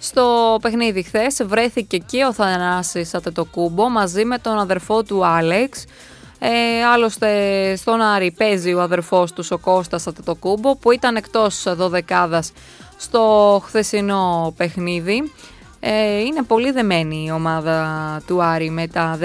Στο παιχνίδι χθες βρέθηκε και ο Θανάσης Αντετοκούμπο μαζί με τον αδερφό του Άλεξ. Άλλωστε στον Άρη παίζει ο αδερφός του ο Κώστας Αντετοκούμπο, που ήταν εκτός δωδεκάδας στο χθεσινό παιχνίδι. Είναι πολύ δεμένη η ομάδα του Άρη με τα